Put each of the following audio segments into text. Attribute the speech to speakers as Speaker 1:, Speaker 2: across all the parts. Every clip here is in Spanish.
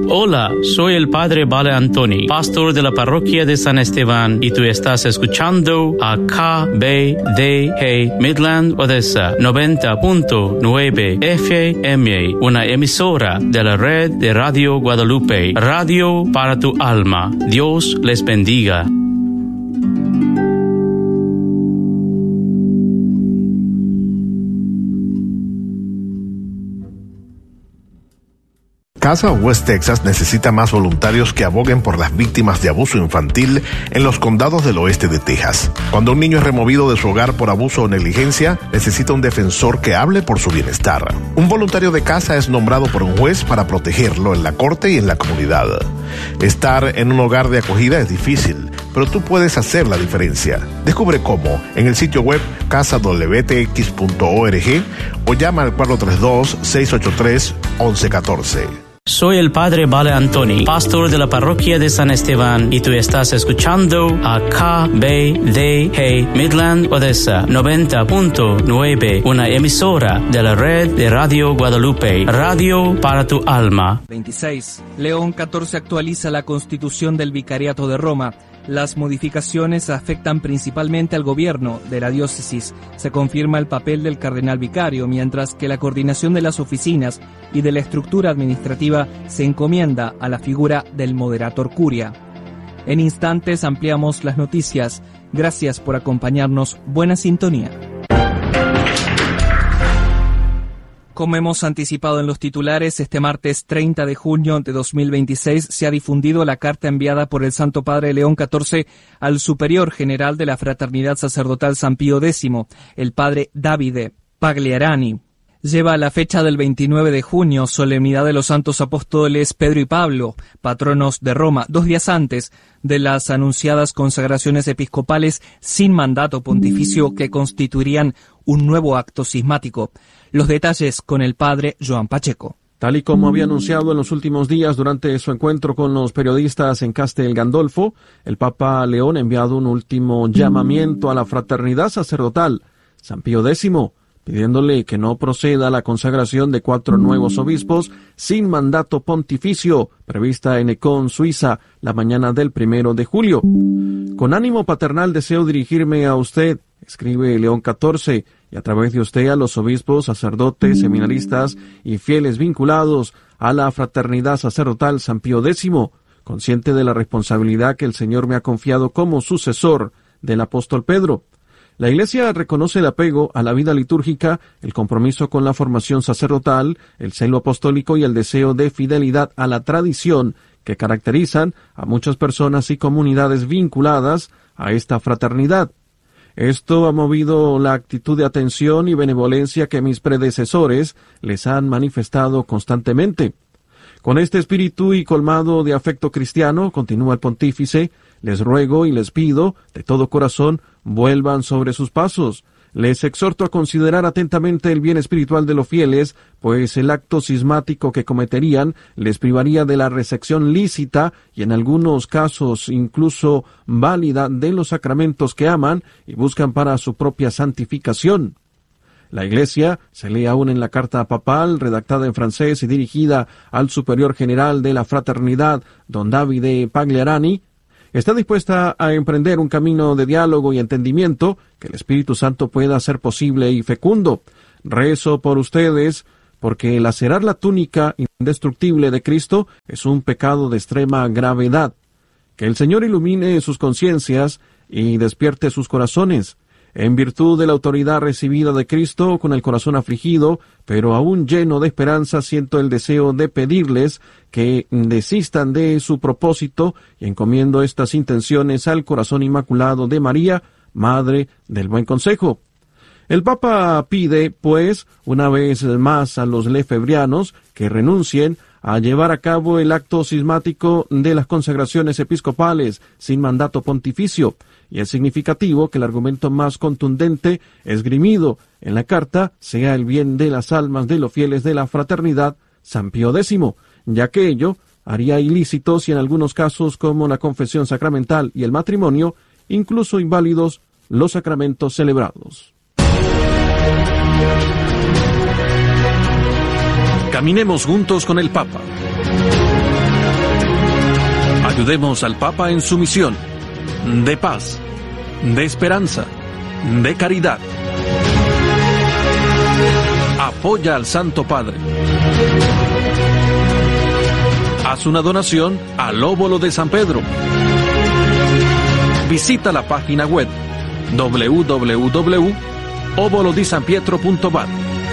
Speaker 1: Hola, soy el Padre Vale Antoni, pastor de la parroquia de San Esteban, y tú estás escuchando a KBDG Midland Odessa 90.9 FM, una emisora de la red de Radio Guadalupe, radio para tu alma. Dios les bendiga.
Speaker 2: Casa West Texas necesita más voluntarios que aboguen por las víctimas de abuso infantil en los condados del oeste de Texas. Cuando un niño es removido de su hogar por abuso o negligencia, necesita un defensor que hable por su bienestar. Un voluntario de casa es nombrado por un juez para protegerlo en la corte y en la comunidad. Estar en un hogar de acogida es difícil, pero tú puedes hacer la diferencia. Descubre cómo en el sitio web casadwtx.org o llama al 432-683-1114.
Speaker 1: Soy el Padre Vale Antoni, pastor de la parroquia de San Esteban, y tú estás escuchando a KBDG Midland Odessa 90.9, una emisora de la red de Radio Guadalupe, radio para tu alma.
Speaker 3: 26. León XIV actualiza la Constitución del Vicariato de Roma. Las modificaciones afectan principalmente al gobierno de la diócesis. Se confirma el papel del cardenal vicario, mientras que la coordinación de las oficinas y de la estructura administrativa se encomienda a la figura del moderator curia. En instantes ampliamos las noticias. Gracias por acompañarnos. Buena sintonía. Como hemos anticipado en los titulares, este martes 30 de junio de 2026 se ha difundido la carta enviada por el Santo Padre León XIV al Superior General de la Fraternidad Sacerdotal San Pío X, el Padre Davide Pagliarani. Lleva la fecha del 29 de junio, solemnidad de los santos apóstoles Pedro y Pablo, patronos de Roma, 2 días antes de las anunciadas consagraciones episcopales sin mandato pontificio que constituirían un nuevo acto cismático. Los detalles con el padre Joan Pacheco.
Speaker 4: Tal y como había anunciado en los últimos días durante su encuentro con los periodistas en Castel Gandolfo, el Papa León ha enviado un último llamamiento a la fraternidad sacerdotal, San Pío X, pidiéndole que no proceda a la consagración de 4 nuevos obispos sin mandato pontificio, prevista en Econ, Suiza, la mañana del 1 de julio. Con ánimo paternal deseo dirigirme a usted, escribe León XIV, y a través de usted a los obispos, sacerdotes, seminaristas y fieles vinculados a la fraternidad sacerdotal San Pío X, consciente de la responsabilidad que el Señor me ha confiado como sucesor del apóstol Pedro. La Iglesia reconoce el apego a la vida litúrgica, el compromiso con la formación sacerdotal, el celo apostólico y el deseo de fidelidad a la tradición que caracterizan a muchas personas y comunidades vinculadas a esta fraternidad. Esto ha movido la actitud de atención y benevolencia que mis predecesores les han manifestado constantemente. Con este espíritu y colmado de afecto cristiano, continúa el pontífice, les ruego y les pido, de todo corazón, vuelvan sobre sus pasos. Les exhorto a considerar atentamente el bien espiritual de los fieles, pues el acto cismático que cometerían les privaría de la recepción lícita y en algunos casos incluso válida de los sacramentos que aman y buscan para su propia santificación. La Iglesia, se lee aún en la carta papal, redactada en francés y dirigida al Superior General de la Fraternidad, don Davide Pagliarani, está dispuesta a emprender un camino de diálogo y entendimiento que el Espíritu Santo pueda hacer posible y fecundo. Rezo por ustedes, porque lacerar la túnica indestructible de Cristo es un pecado de extrema gravedad. Que el Señor ilumine sus conciencias y despierte sus corazones. En virtud de la autoridad recibida de Cristo, con el corazón afligido, pero aún lleno de esperanza, siento el deseo de pedirles que desistan de su propósito y encomiendo estas intenciones al corazón inmaculado de María, Madre del Buen Consejo. El Papa pide, pues, una vez más a los lefebrianos que renuncien a llevar a cabo el acto cismático de las consagraciones episcopales sin mandato pontificio, y es significativo que el argumento más contundente esgrimido en la carta sea el bien de las almas de los fieles de la fraternidad San Pío X, ya que ello haría ilícitos y en algunos casos como la confesión sacramental y el matrimonio, incluso inválidos los sacramentos celebrados.
Speaker 5: Caminemos juntos con el Papa.
Speaker 4: Ayudemos al Papa en su misión de paz, de esperanza, de caridad. Apoya al Santo Padre. Haz una donación al Óbolo de San Pedro. Visita la página web www.obolodisanpietro.va.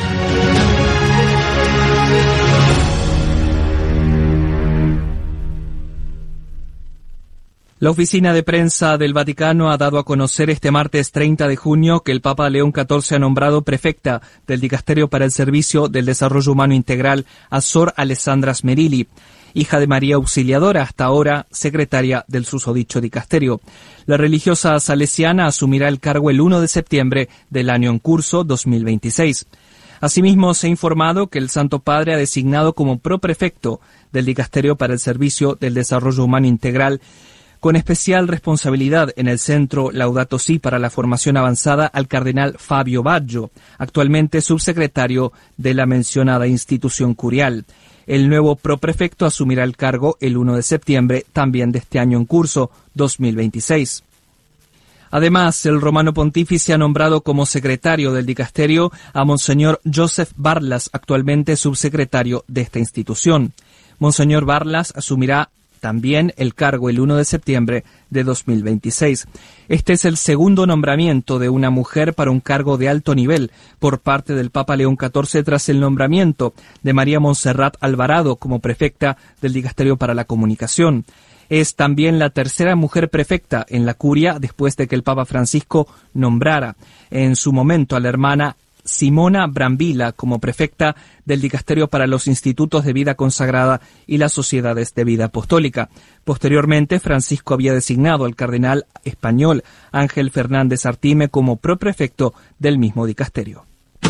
Speaker 3: La oficina de prensa del Vaticano ha dado a conocer este martes 30 de junio que el Papa León XIV ha nombrado prefecta del Dicasterio para el Servicio del Desarrollo Humano Integral a Sor Alessandra Smerilli, hija de María Auxiliadora, hasta ahora secretaria del susodicho dicasterio. La religiosa salesiana asumirá el cargo el 1 de septiembre del año en curso 2026. Asimismo, se ha informado que el Santo Padre ha designado como proprefecto del Dicasterio para el Servicio del Desarrollo Humano Integral, con especial responsabilidad en el Centro Laudato Si para la Formación Avanzada, al cardenal Fabio Baggio, actualmente subsecretario de la mencionada institución curial. El nuevo proprefecto asumirá el cargo el 1 de septiembre también de este año en curso, 2026. Además, el romano pontífice ha nombrado como secretario del dicasterio a Monseñor Joseph Barlas, actualmente subsecretario de esta institución. Monseñor Barlas asumirá también el cargo el 1 de septiembre de 2026. Este es el segundo nombramiento de una mujer para un cargo de alto nivel por parte del Papa León XIV tras el nombramiento de María Montserrat Alvarado como prefecta del Dicasterio para la Comunicación. Es también la tercera mujer prefecta en la curia después de que el Papa Francisco nombrara en su momento a la hermana Simona Brambilla como prefecta del Dicasterio para los Institutos de Vida Consagrada y las Sociedades de Vida Apostólica. Posteriormente, Francisco había designado al cardenal español Ángel Fernández Artime como proprefecto del mismo dicasterio.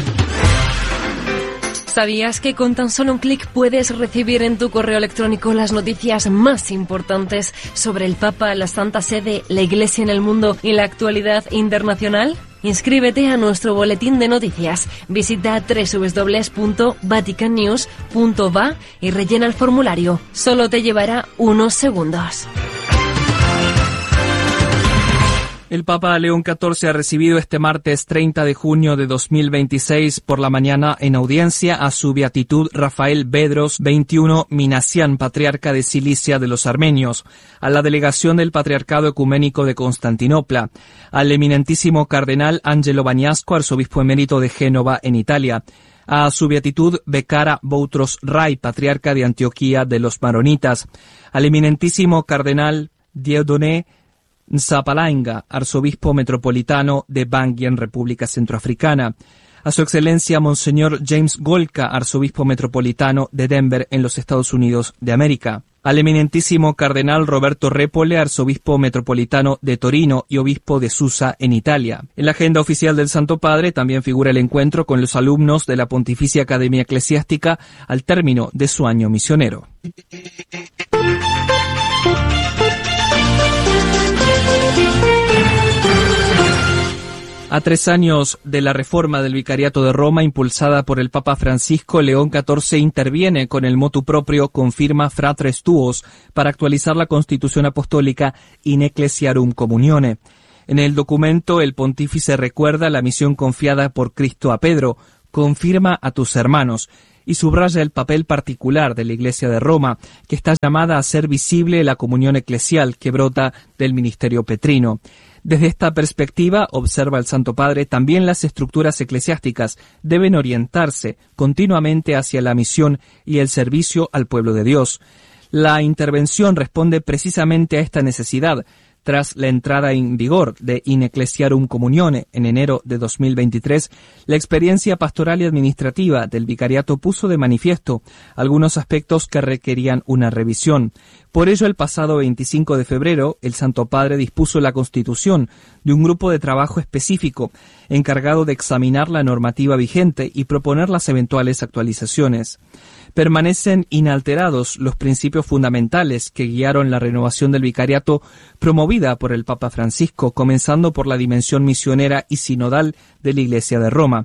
Speaker 5: ¿Sabías que con tan solo un clic puedes recibir en tu correo electrónico las noticias más importantes sobre el Papa, la Santa Sede, la Iglesia en el mundo y la actualidad internacional? Inscríbete a nuestro boletín de noticias. Visita www.vaticannews.va y rellena el formulario. Solo te llevará unos segundos.
Speaker 3: El Papa León XIV ha recibido este martes 30 de junio de 2026 por la mañana en audiencia a su beatitud Rafael Bedros XXI Minasian, patriarca de Cilicia de los Armenios, a la delegación del Patriarcado Ecuménico de Constantinopla, al eminentísimo cardenal Angelo Bagnasco, arzobispo emérito de Génova en Italia, a su beatitud Becara Boutros Rai, patriarca de Antioquía de los Maronitas, al eminentísimo cardenal Dieudonné Nzapalainga, arzobispo metropolitano de Bangui en República Centroafricana, a su excelencia Monseñor James Golka, arzobispo metropolitano de Denver en los Estados Unidos de América, al eminentísimo cardenal Roberto Repole, arzobispo metropolitano de Torino y obispo de Susa en Italia. En la agenda oficial del Santo Padre también figura el encuentro con los alumnos de la Pontificia Academia Eclesiástica al término de su año misionero. A 3 años de la reforma del Vicariato de Roma impulsada por el Papa Francisco, León XIV interviene con el motu proprio Confirma Fratres Tuos para actualizar la Constitución Apostólica In Ecclesiarum Communione. En el documento, el pontífice recuerda la misión confiada por Cristo a Pedro, confirma a tus hermanos, y subraya el papel particular de la Iglesia de Roma, que está llamada a hacer visible la comunión eclesial que brota del ministerio petrino. Desde esta perspectiva, observa el Santo Padre, también las estructuras eclesiásticas deben orientarse continuamente hacia la misión y el servicio al pueblo de Dios. La intervención responde precisamente a esta necesidad. Tras la entrada en vigor de In Ecclesiarum Communione en enero de 2023, la experiencia pastoral y administrativa del vicariato puso de manifiesto algunos aspectos que requerían una revisión. Por ello, el pasado 25 de febrero, el Santo Padre dispuso la constitución de un grupo de trabajo específico encargado de examinar la normativa vigente y proponer las eventuales actualizaciones. Permanecen inalterados los principios fundamentales que guiaron la renovación del vicariato promovida por el Papa Francisco, comenzando por la dimensión misionera y sinodal de la Iglesia de Roma.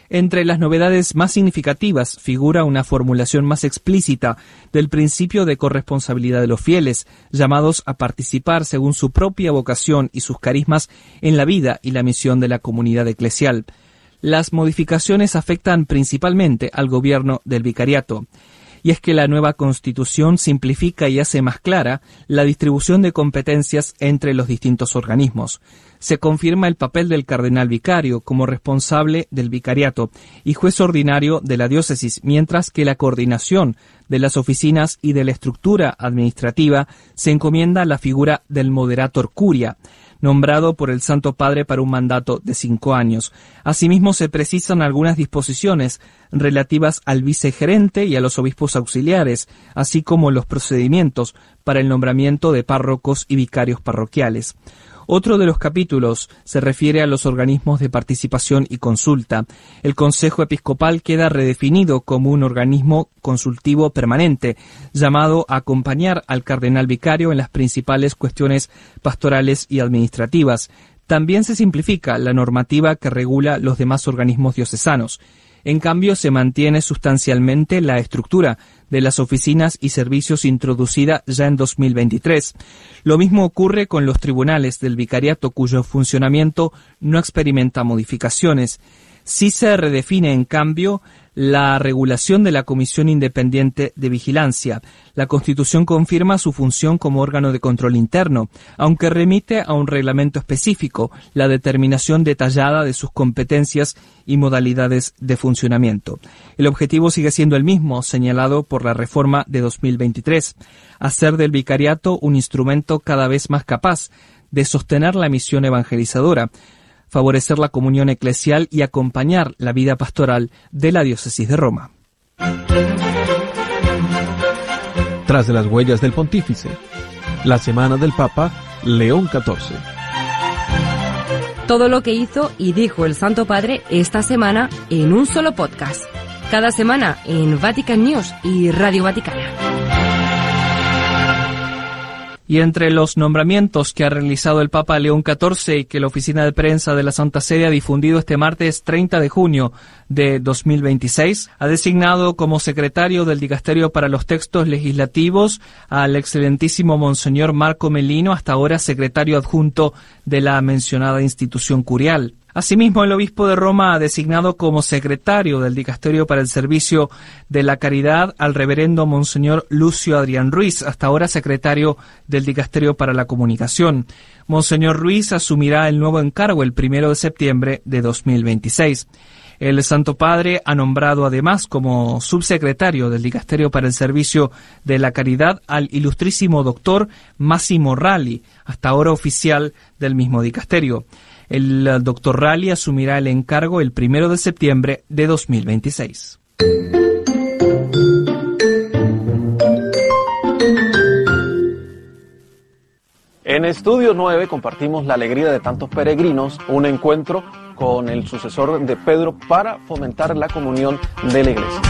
Speaker 3: Entre las novedades más significativas figura una formulación más explícita del principio de corresponsabilidad de los fieles, llamados a participar según su propia vocación y sus carismas en la vida y la misión de la comunidad eclesial. Las modificaciones afectan principalmente al gobierno del vicariato. Y es que la nueva Constitución simplifica y hace más clara la distribución de competencias entre los distintos organismos. Se confirma el papel del cardenal vicario como responsable del vicariato y juez ordinario de la diócesis, mientras que la coordinación de las oficinas y de la estructura administrativa se encomienda a la figura del moderator curia, nombrado por el Santo Padre para un mandato de 5 años. Asimismo, se precisan algunas disposiciones relativas al vicegerente y a los obispos auxiliares, así como los procedimientos para el nombramiento de párrocos y vicarios parroquiales. Otro de los capítulos se refiere a los organismos de participación y consulta. El Consejo Episcopal queda redefinido como un organismo consultivo permanente, llamado a acompañar al cardenal vicario en las principales cuestiones pastorales y administrativas. También se simplifica la normativa que regula los demás organismos diocesanos. En cambio, se mantiene sustancialmente la estructura de las oficinas y servicios introducida ya en 2023. Lo mismo ocurre con los tribunales del vicariato, cuyo funcionamiento no experimenta modificaciones. Sí se redefine, en cambio, la regulación de la Comisión Independiente de Vigilancia. La Constitución confirma su función como órgano de control interno, aunque remite a un reglamento específico la determinación detallada de sus competencias y modalidades de funcionamiento. El objetivo sigue siendo el mismo, señalado por la reforma de 2023, hacer del vicariato un instrumento cada vez más capaz de sostener la misión evangelizadora, favorecer la comunión eclesial y acompañar la vida pastoral de la diócesis de Roma.
Speaker 4: Tras de las huellas del pontífice, la semana del Papa León XIV.
Speaker 6: Todo lo que hizo y dijo el Santo Padre esta semana en un solo podcast. Cada semana en Vatican News y Radio Vaticana.
Speaker 3: Y entre los nombramientos que ha realizado el Papa León XIV y que la Oficina de Prensa de la Santa Sede ha difundido este martes 30 de junio de 2026, ha designado como secretario del Dicasterio para los Textos Legislativos al excelentísimo Monseñor Marco Melino, hasta ahora secretario adjunto de la mencionada institución curial. Asimismo, el obispo de Roma ha designado como secretario del Dicasterio para el Servicio de la Caridad al reverendo Monseñor Lucio Adrián Ruiz, hasta ahora secretario del Dicasterio para la Comunicación. Monseñor Ruiz asumirá el nuevo encargo el 1 de septiembre de 2026. El Santo Padre ha nombrado además como subsecretario del Dicasterio para el Servicio de la Caridad al ilustrísimo doctor Massimo Ralli, hasta ahora oficial del mismo dicasterio. El doctor Ralli asumirá el encargo el 1 de septiembre de 2026.
Speaker 4: En Estudio 9 compartimos la alegría de tantos peregrinos, un encuentro con el sucesor de Pedro para fomentar la comunión de la Iglesia.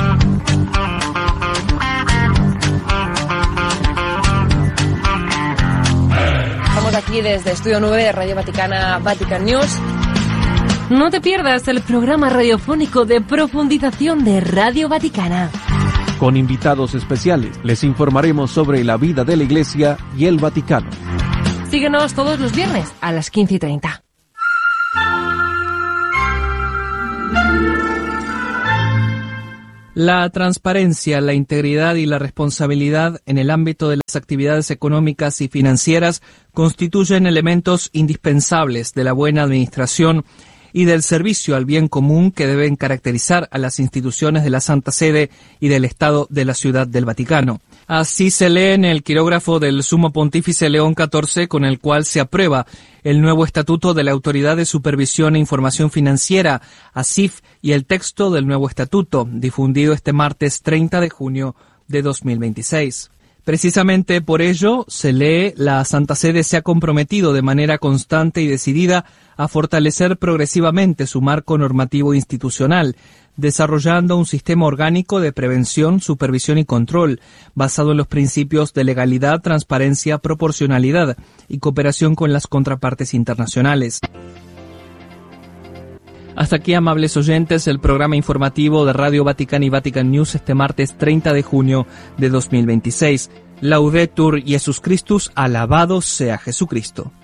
Speaker 5: Aquí desde Estudio 9 de Radio Vaticana, Vatican News. No te pierdas el programa radiofónico de profundización de Radio Vaticana.
Speaker 4: Con invitados especiales les informaremos sobre la vida de la Iglesia y el Vaticano.
Speaker 5: Síguenos todos los viernes a las 15:30.
Speaker 3: La transparencia, la integridad y la responsabilidad en el ámbito de las actividades económicas y financieras constituyen elementos indispensables de la buena administración y del servicio al bien común que deben caracterizar a las instituciones de la Santa Sede y del Estado de la Ciudad del Vaticano. Así se lee en el quirógrafo del Sumo Pontífice León XIV, con el cual se aprueba el nuevo Estatuto de la Autoridad de Supervisión e Información Financiera, ASIF, y el texto del nuevo Estatuto, difundido este martes 30 de junio de 2026. Precisamente por ello, se lee, la Santa Sede se ha comprometido de manera constante y decidida a fortalecer progresivamente su marco normativo institucional, desarrollando un sistema orgánico de prevención, supervisión y control, basado en los principios de legalidad, transparencia, proporcionalidad y cooperación con las contrapartes internacionales. Hasta aquí, amables oyentes, el programa informativo de Radio Vaticana y Vatican News este martes 30 de junio de 2026. Laudetur Jesus Christus, alabado sea Jesucristo.